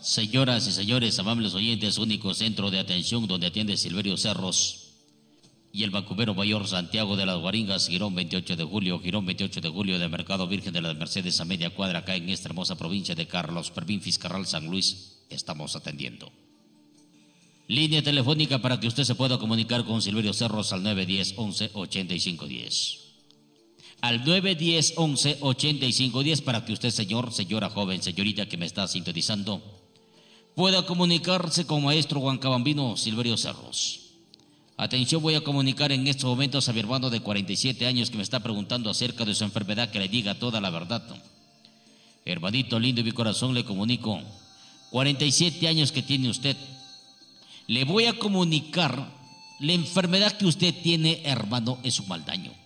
Señoras y señores, amables oyentes, único centro de atención donde atiende Silverio Cerros y el Bancubero Mayor Santiago de las Guaringas, Girón 28 de julio de Mercado Virgen de las Mercedes, a media cuadra, acá en esta hermosa provincia de Carlos Pervín, Fiscarral, San Luis. Estamos atendiendo. Línea telefónica para que usted se pueda comunicar con Silverio Cerros al 910-11-8510. Al 910-11-8510 para que usted, señor, señora, joven, señorita que me está sintonizando, pueda comunicarse con maestro Huancabambino Silverio Cerros. Atención, voy a comunicar en estos momentos a mi hermano de 47 años que me está preguntando acerca de su enfermedad, que le diga toda la verdad. Hermanito lindo de mi corazón, le comunico, 47 años que tiene usted. Le voy a comunicar la enfermedad que usted tiene, hermano, es un mal daño.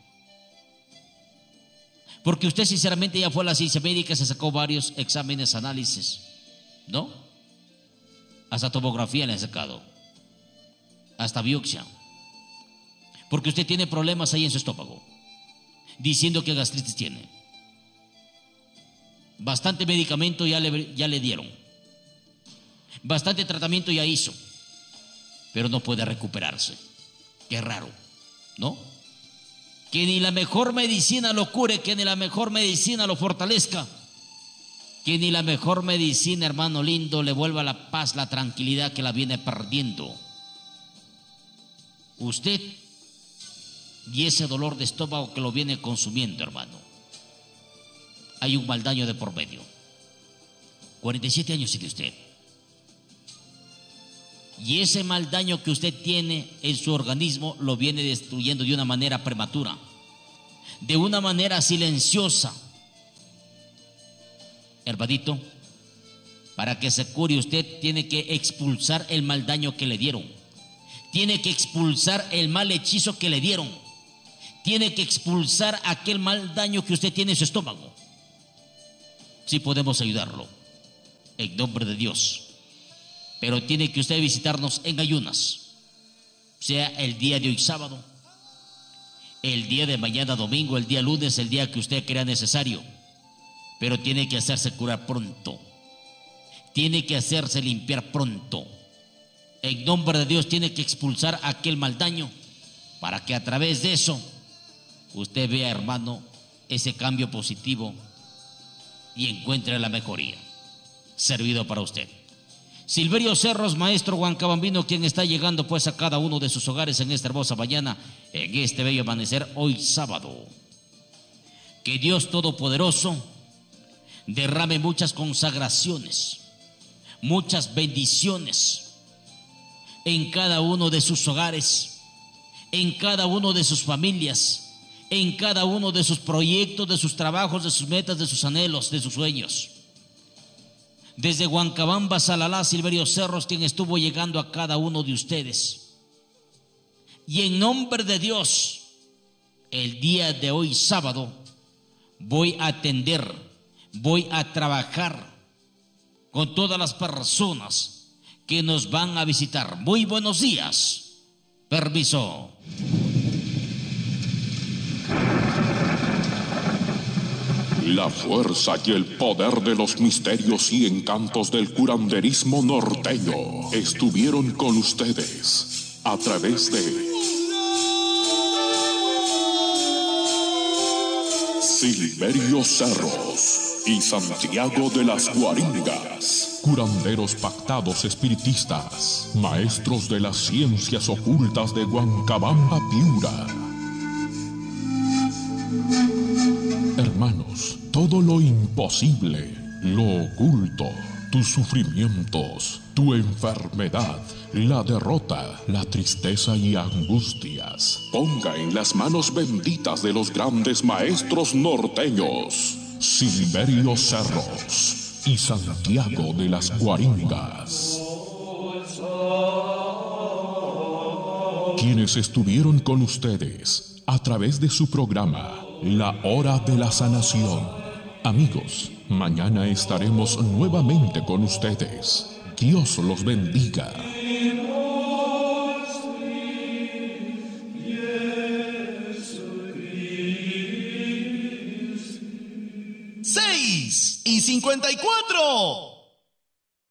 Porque usted sinceramente ya fue a la ciencia médica, se sacó varios exámenes, análisis, ¿no? Hasta tomografía le han sacado, hasta biopsia. Porque usted tiene problemas ahí en su estómago, diciendo que gastritis tiene. Bastante medicamento ya le dieron, bastante tratamiento ya hizo, pero no puede recuperarse. Qué raro, ¿no? Que ni la mejor medicina lo cure, que ni la mejor medicina lo fortalezca, que ni la mejor medicina, hermano lindo, le vuelva la paz, la tranquilidad que la viene perdiendo. Usted y ese dolor de estómago que lo viene consumiendo, hermano. Hay un mal daño de por medio. 47 años tiene usted. Y ese mal daño que usted tiene en su organismo lo viene destruyendo de una manera prematura, de una manera silenciosa. Hermanito, para que se cure usted tiene que expulsar el mal daño que le dieron, tiene que expulsar el mal hechizo que le dieron, tiene que expulsar aquel mal daño que usted tiene en su estómago. Sí podemos ayudarlo, en nombre de Dios. Pero tiene que usted visitarnos en ayunas, sea el día de hoy sábado, el día de mañana domingo, el día lunes, el día que usted crea necesario. Pero tiene que hacerse curar pronto, tiene que hacerse limpiar pronto. En nombre de Dios tiene que expulsar aquel mal daño, para que a través de eso usted vea, hermano, ese cambio positivo y encuentre la mejoría. Servido para usted Silverio Cerros, maestro Huancabambino, quien está llegando pues a cada uno de sus hogares en esta hermosa mañana, en este bello amanecer, hoy sábado. Que Dios Todopoderoso derrame muchas consagraciones, muchas bendiciones en cada uno de sus hogares, en cada uno de sus familias, en cada uno de sus proyectos, de sus trabajos, de sus metas, de sus anhelos, de sus sueños. Desde Huancabamba, Salalá, Silverio Cerros, quien estuvo llegando a cada uno de ustedes. Y en nombre de Dios, el día de hoy sábado, voy a atender, voy a trabajar con todas las personas que nos van a visitar. Muy buenos días. Permiso. La fuerza y el poder de los misterios y encantos del curanderismo norteño estuvieron con ustedes a través de Silverio Cerros y Santiago de las Guaringas, curanderos pactados espiritistas, maestros de las ciencias ocultas de Huancabamba, Piura. Hermanos, todo lo imposible, lo oculto, tus sufrimientos, tu enfermedad, la derrota, la tristeza y angustias, ponga en las manos benditas de los grandes maestros norteños, Silverio Cerros y Santiago de las Guaringas, quienes estuvieron con ustedes a través de su programa La Hora de la Sanación. Amigos, mañana estaremos nuevamente con ustedes. Dios los bendiga. 6:54.